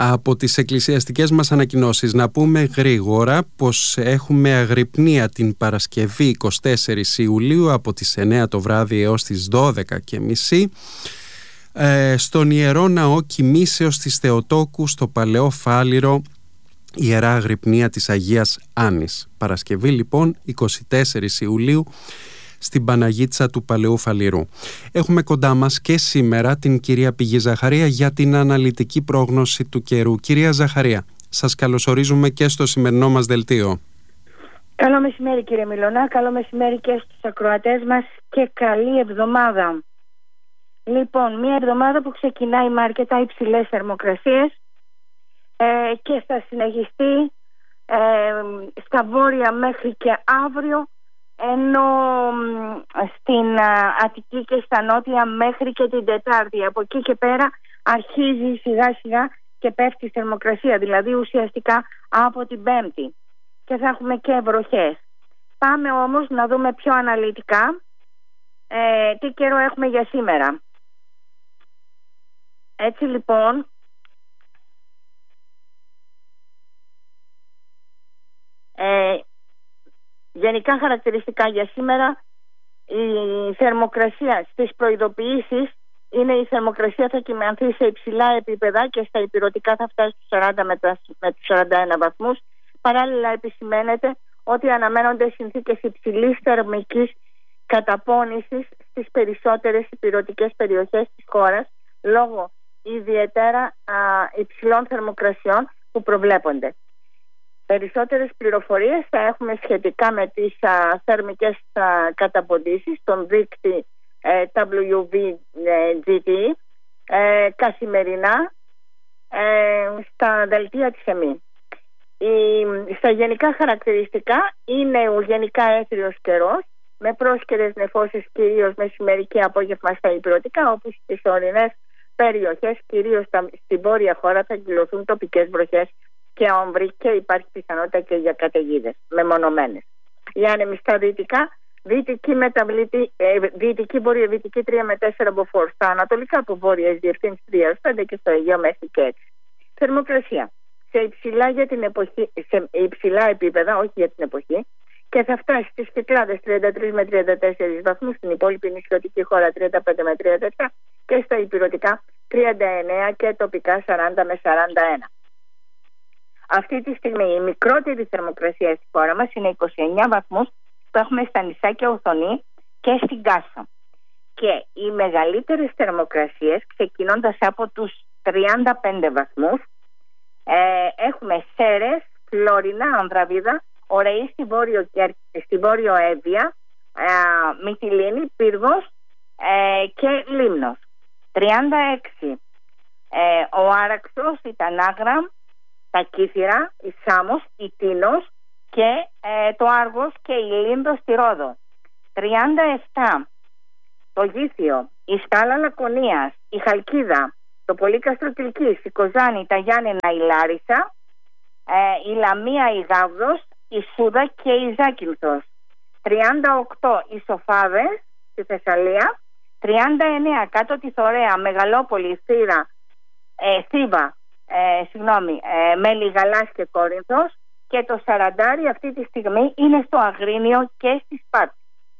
Από τις εκκλησιαστικές μας ανακοινώσεις να πούμε γρήγορα πως έχουμε αγρυπνία την Παρασκευή 24 Ιουλίου από τις 9 το βράδυ έως τις 12:30 στον Ιερό Ναό Κοιμήσεως της Θεοτόκου στο Παλαιό Φάληρο, Ιερά Αγρυπνία της Αγίας Άννης. Παρασκευή λοιπόν 24 Ιουλίου στην Παναγίτσα του Παλαιού Φαληρού. Έχουμε κοντά μας και σήμερα την κυρία Πηγή Ζαχαρία για την αναλυτική πρόγνωση του καιρού. Κυρία Ζαχαρία, σας καλωσορίζουμε και στο σημερινό μας δελτίο. Καλό μεσημέρι κύριε Μιλωνά, καλό μεσημέρι και στους ακροατές μας και καλή εβδομάδα. Λοιπόν, μια εβδομάδα που ξεκινάει με αρκετά υψηλές θερμοκρασίες και θα συνεχιστεί στα βόρεια μέχρι και αύριο, ενώ στην Αττική και στα νότια μέχρι και την Τετάρτη. Από εκεί και πέρα αρχίζει σιγά σιγά και πέφτει η θερμοκρασία, δηλαδή ουσιαστικά από την Πέμπτη, και θα έχουμε και βροχές. Πάμε όμως να δούμε πιο αναλυτικά τι καιρό έχουμε για σήμερα. Έτσι λοιπόν, γενικά χαρακτηριστικά για σήμερα, η θερμοκρασία στις προειδοποιήσεις είναι η θερμοκρασία θα κυμανθεί σε υψηλά επίπεδα και στα ηπειρωτικά θα φτάσει στους 40 με τους 41 βαθμούς. Παράλληλα επισημαίνεται ότι αναμένονται συνθήκες υψηλής θερμικής καταπώνησης στις περισσότερες ηπειρωτικές περιοχές της χώρας λόγω ιδιαίτερα υψηλών θερμοκρασιών που προβλέπονται. Περισσότερες πληροφορίες θα έχουμε σχετικά με τις θερμικές καταποντήσεις στον δείκτη WVGT καθημερινά στα δελτία της ΕΜΗ. Στα γενικά χαρακτηριστικά είναι ο γενικά έθριος καιρός με πρόσκαιρες νεφώσεις κυρίως μεσημέρι και απόγευμα στα ηπειρωτικά, όπου στις ορεινές περιοχές κυρίως στην βόρεια χώρα θα εκδηλωθούν τοπικές βροχές και όμβροι και υπάρχει πιθανότητα και για καταιγίδες μεμονωμένες. Οι άνεμοι στα δυτικά, δυτική βορειοδυτική 3 με 4 μποφόρ, στα ανατολικά από βόρειες διευθύνσεις 3-5 και στο Αιγαίο μέχρι και 6. Θερμοκρασία σε υψηλά επίπεδα, όχι για την εποχή, και θα φτάσει στις Κυκλάδες 33 με 34 βαθμούς, στην υπόλοιπη νησιωτική χώρα 35 με 34 και στα ηπειρωτικά 39 και τοπικά 40 με 41. Αυτή τη στιγμή η μικρότερη θερμοκρασία στη χώρα μας είναι 29 βαθμούς που έχουμε στα νησάκια Οθονή και στην Κάσο. Και οι μεγαλύτερες θερμοκρασίες, ξεκινώντας από τους 35 βαθμούς, έχουμε Σέρες, Φλόρινα, Ανδραβίδα, Ωραή στη Βόρειο Εύβοια, Μυτιλήνη, Πύργος και Λίμνος. 36 ο Άραξος, η Τανάγραμ, τα Κύθυρα, η Σάμος, η Τίνος και το Άργος και η Λίνδος στη Ρόδο. 37 το Γήθιο, η Σκάλα Λακωνίας, η Χαλκίδα, το Πολύκαστρο Κιλκής, η Κοζάνη, τα Γιάννενα, η Λάρισα, η Λαμία, η Γάβδος, η Σούδα και η Ζάκυνθος. 38 οι Σοφάδες στη Θεσσαλία, 39 κάτω τη Θωρέα, Μεγαλόπολη, Θήβα, Μέλη, Γαλάς και Κόρινθος, και το Σαραντάρι αυτή τη στιγμή είναι στο Αγρίνιο και στη Σπάρτη.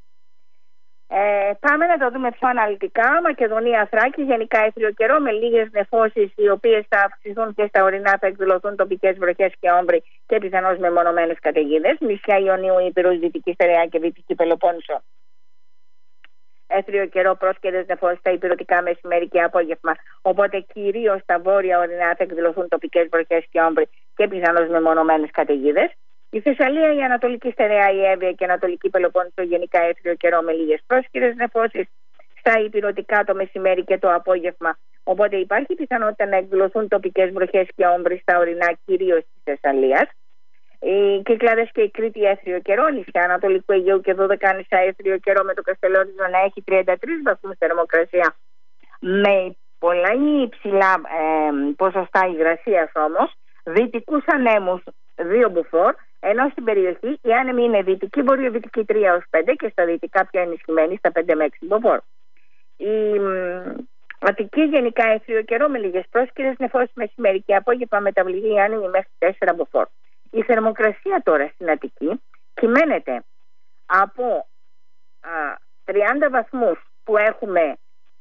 Πάμε να το δούμε πιο αναλυτικά. Μακεδονία, Θράκη, γενικά έθριο καιρό με λίγες νεφώσεις, οι οποίες θα αυξηθούν και στα ορεινά θα εκδηλωθούν τοπικές βροχές και όμβροι και πιθανώς μεμονωμένες καταιγίδες. Νησιά Ιωνίου, Ήπειρος, Δυτική Στερεά και Δυτική Πελοπόννησο. Έθριο καιρό, πρόσκαιρες νεφώσεις στα ηπειρωτικά μεσημέρι και απόγευμα. Οπότε κυρίως στα βόρεια ορεινά θα εκδηλωθούν τοπικές βροχές και όμβροι και πιθανώς μεμονωμένες καταιγίδες. Η Θεσσαλία, η Ανατολική Στερεά, η Εύβοια και η Ανατολική Πελοπόννησο γενικά έθριο καιρό με λίγες πρόσκαιρες νεφώσεις στα ηπειρωτικά το μεσημέρι και το απόγευμα. Οπότε υπάρχει πιθανότητα να εκδηλωθούν τοπικές βροχές και όμβροι στα ορεινά κυρίως της Θεσσαλίας. Οι Κυκλάδες και η Κρήτη έθριο καιρό, νησιά Ανατολικού Αιγαίου και Δωδεκάνησα έθριο καιρό με το Καστελόριζο να έχει 33 βαθμούς θερμοκρασία με πολλά υψηλά ποσοστά υγρασίας όμως, δυτικούς ανέμους 2 μποφόρ, ενώ στην περιοχή η άνεμη είναι δυτική βορειοδυτική 3-5 και στα δυτικά πιο ενισχυμένη στα 5 με 6 μποφόρ. Αττική γενικά έθριο καιρό με λίγες πρόσκαιρες νεφώσεις μεσημέρι και απόγευμα μεταβλητή άνεμη μέχρι 4 μποφόρ. Η θερμοκρασία τώρα στην Αττική κυμαίνεται από 30 βαθμούς που έχουμε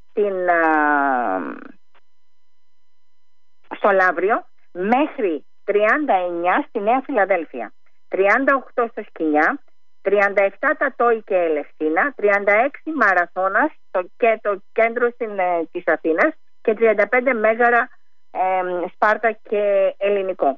στο Λαύριο μέχρι 39 στη Νέα Φιλαδέλφια, 38 στο Σκηνιά, 37 Τατόη και Ελευσίνα, 36 Μαραθώνας και το κέντρο της Αθήνας και 35 Μέγαρα, Σπάρτα και Ελληνικό.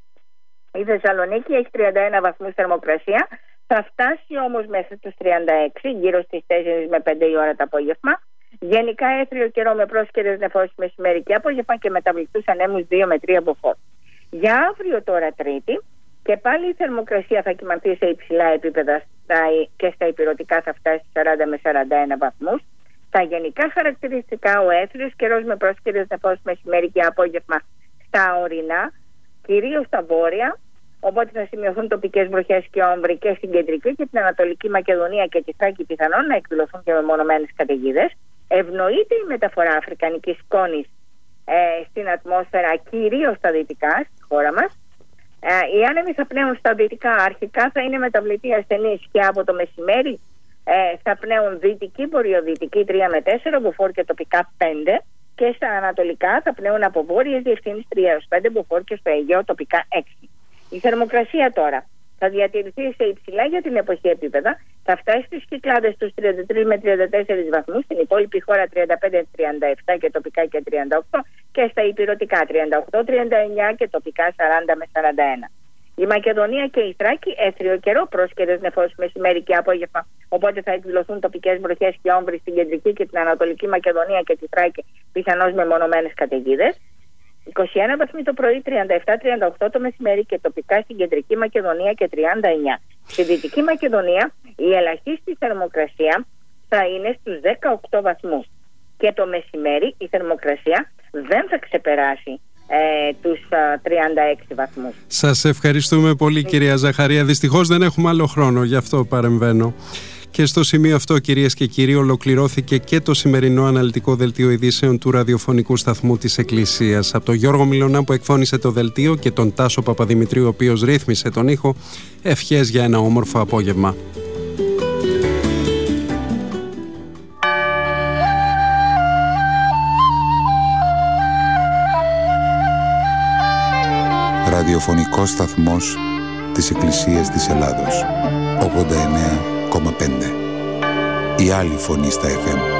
Η Θεσσαλονίκη έχει 31 βαθμούς θερμοκρασία, θα φτάσει όμως μέχρι τους 36 γύρω στις 4 με 5 η ώρα το απόγευμα. Γενικά έθριο καιρό με πρόσκαιρες νεφώσεις μεσημέρι και απόγευμα και μεταβλητούς ανέμους 2 με 3 μποφόρ. Για αύριο τώρα Τρίτη και πάλι η θερμοκρασία θα κυμανθεί σε υψηλά επίπεδα και στα ηπειρωτικά θα φτάσει 40 με 41 βαθμούς. Τα γενικά χαρακτηριστικά ο έθριος καιρός με πρόσκαιρες νεφώσεις μεσημέρι και απόγευμα στα ορεινά, κυρίως στα βόρεια, οπότε θα σημειωθούν τοπικές βροχές και όμβροι και στην κεντρική και την Ανατολική Μακεδονία και τη Θράκη, πιθανόν να εκδηλωθούν και μεμονωμένες καταιγίδες. Ευνοείται η μεταφορά αφρικανικής σκόνης στην ατμόσφαιρα, κυρίως στα δυτικά, στη χώρα μας. Οι άνεμοι θα πνέουν στα δυτικά, αρχικά θα είναι μεταβλητή ασθενής και από το μεσημέρι θα πνέουν δυτική, βορειοδυτική 3 με 4 μποφόρ και τοπικά 5, και στα ανατολικά θα πνέουν από βόρειες διευθύνσεις 3 έως 5 μποφόρ και στο Αιγαίο τοπικά 6. Η θερμοκρασία τώρα θα διατηρηθεί σε υψηλά για την εποχή επίπεδα, θα φτάσει στις Κυκλάδες στους 33 με 34 βαθμούς, στην υπόλοιπη χώρα 35-37 και τοπικά και 38 και στα ηπειρωτικά 38-39 και τοπικά 40 με 41. Η Μακεδονία και η Θράκη έθριο καιρό, πρόσκαιρες νεφώσεις μεσημέρι και απόγευμα, οπότε θα εκδηλωθούν τοπικές βροχές και όμβροι στην κεντρική και την Ανατολική Μακεδονία και τη Θράκη, πιθανώς με μονομένες καταιγίδες. 21 βαθμοί το πρωί, 37-38 το μεσημέρι και τοπικά στην κεντρική Μακεδονία και 39. Στη Δυτική Μακεδονία η ελαχίστη θερμοκρασία θα είναι στους 18 βαθμούς και το μεσημέρι η θερμοκρασία δεν θα ξεπεράσει τους 36 βαθμούς. Σας ευχαριστούμε πολύ κυρία Ζαχαρία. Δυστυχώς δεν έχουμε άλλο χρόνο, γι' αυτό παρεμβαίνω. Και στο σημείο αυτό, κυρίες και κύριοι, ολοκληρώθηκε και το σημερινό αναλυτικό δελτίο ειδήσεων του ραδιοφωνικού σταθμού της Εκκλησίας. Από τον Γιώργο Μιλωνά που εκφώνησε το δελτίο και τον Τάσο Παπαδημητρίου ο οποίος ρύθμισε τον ήχο, ευχές για ένα όμορφο απόγευμα. Ραδιοφωνικός σταθμός της Εκκλησίας της Ελλάδος, 89,5. Η άλλη φωνή στα FM.